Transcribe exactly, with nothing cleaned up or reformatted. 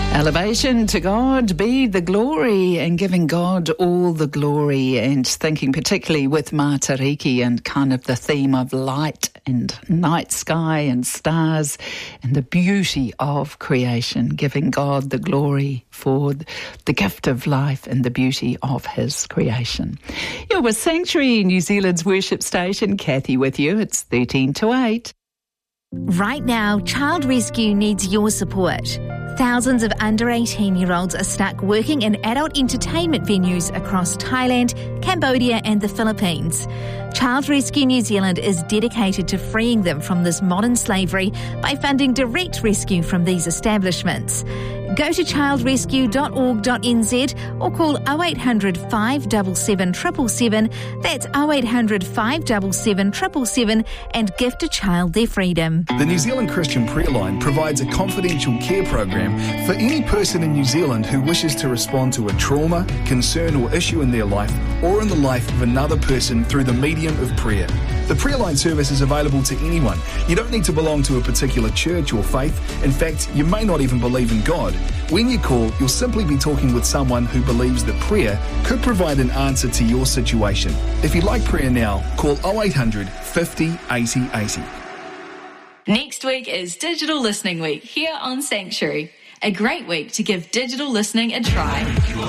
Elevation to God be the glory, and giving God all the glory, and thinking particularly with Matariki and kind of the theme of light and night sky and stars and the beauty of creation, giving God the glory for the gift of life and the beauty of his creation. You're with Sanctuary, New Zealand's worship station. Kathy with you. It's thirteen to eight. Right now, Child Rescue needs your support. Thousands of under eighteen-year-olds are stuck working in adult entertainment venues across Thailand, Cambodia and the Philippines. Child Rescue New Zealand is dedicated to freeing them from this modern slavery by funding direct rescue from these establishments. Go to child rescue dot org dot n z or call oh eight hundred, five seven seven, seven seven seven. That's oh eight hundred, five seven seven, seven seven seven and gift a child their freedom. The New Zealand Christian Prayer Line provides a confidential care program for any person in New Zealand who wishes to respond to a trauma, concern or issue in their life or in the life of another person through the medium of prayer. The Prayer Line service is available to anyone. You don't need to belong to a particular church or faith. In fact, you may not even believe in God. When you call, you'll simply be talking with someone who believes that prayer could provide an answer to your situation. If you'd like prayer now, call oh eight hundred, fifty, eighty, eighty. Next week is Digital Listening Week here on Sanctuary. A great week to give digital listening a try.